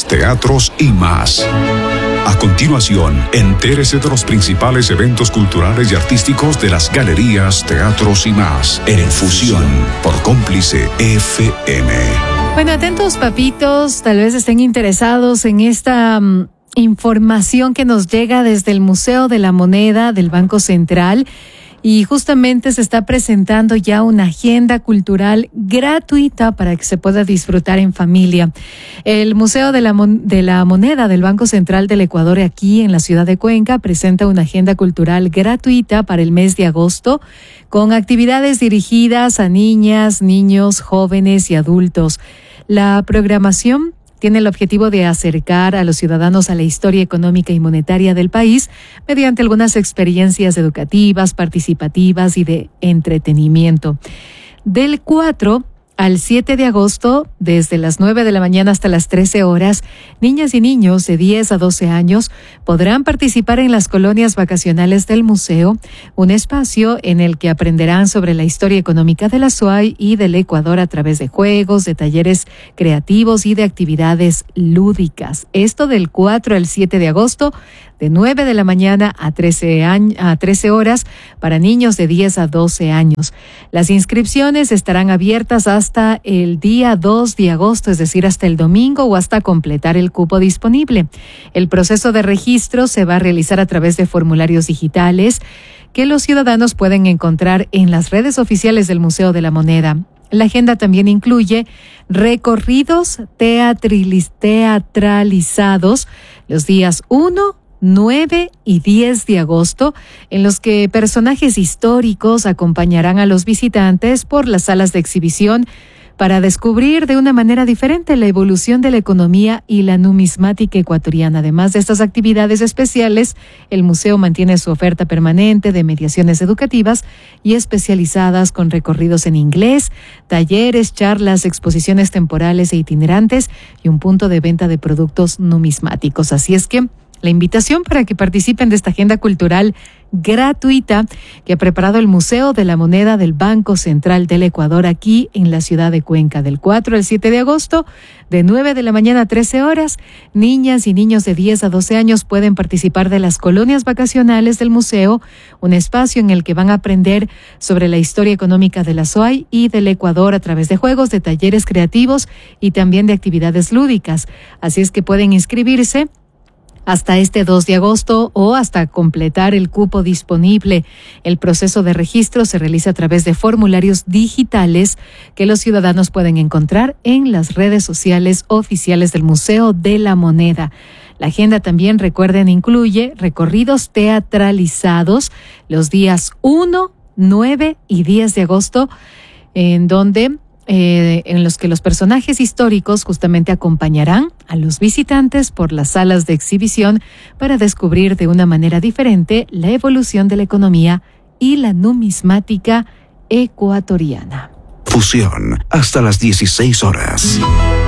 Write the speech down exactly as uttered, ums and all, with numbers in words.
teatros y más. A continuación, entérese de los principales eventos culturales y artísticos de las galerías, teatros y más en Fusión por Cómplice F M. Bueno, atentos papitos, tal vez estén interesados en esta um, información que nos llega desde el Museo de la Moneda del Banco Central. Y justamente se está presentando ya una agenda cultural gratuita para que se pueda disfrutar en familia. El Museo de la, Mon- de la Moneda del Banco Central del Ecuador, aquí en la ciudad de Cuenca, presenta una agenda cultural gratuita para el mes de agosto, con actividades dirigidas a niñas, niños, jóvenes y adultos. La programación tiene el objetivo de acercar a los ciudadanos a la historia económica y monetaria del país mediante algunas experiencias educativas, participativas y de entretenimiento. Del cuatro al siete de agosto, desde las nueve de la mañana hasta las trece horas, niñas y niños de diez a doce años podrán participar en las colonias vacacionales del museo, un espacio en el que aprenderán sobre la historia económica de la S U A Y y del Ecuador a través de juegos, de talleres creativos y de actividades lúdicas. Esto del cuatro al siete de agosto, de nueve de la mañana a trece, años, a trece horas para niños de diez a doce años. Las inscripciones estarán abiertas hasta el día dos de agosto, es decir, hasta el domingo o hasta completar el cupo disponible. El proceso de registro se va a realizar a través de formularios digitales que los ciudadanos pueden encontrar en las redes oficiales del Museo de la Moneda. La agenda también incluye recorridos teatrilis, teatralizados los días uno, nueve y diez de agosto, en los que personajes históricos acompañarán a los visitantes por las salas de exhibición para descubrir de una manera diferente la evolución de la economía y la numismática ecuatoriana. Además de estas actividades especiales, el museo mantiene su oferta permanente de mediaciones educativas y especializadas con recorridos en inglés, talleres, charlas, exposiciones temporales e itinerantes y un punto de venta de productos numismáticos. Así es que la invitación para que participen de esta agenda cultural gratuita que ha preparado el Museo de la Moneda del Banco Central del Ecuador aquí en la ciudad de Cuenca. Del cuatro al siete de agosto, de nueve de la mañana a trece horas, niñas y niños de diez a doce años pueden participar de las colonias vacacionales del museo, un espacio en el que van a aprender sobre la historia económica de la S U A Y y del Ecuador a través de juegos, de talleres creativos y también de actividades lúdicas. Así es que pueden inscribirse hasta este dos de agosto o hasta completar el cupo disponible. El proceso de registro se realiza a través de formularios digitales que los ciudadanos pueden encontrar en las redes sociales oficiales del Museo de la Moneda. La agenda también, recuerden, incluye recorridos teatralizados los días uno, nueve y diez de agosto, en donde Eh, en los que los personajes históricos justamente acompañarán a los visitantes por las salas de exhibición para descubrir de una manera diferente la evolución de la economía y la numismática ecuatoriana. Fusión, hasta las dieciséis horas.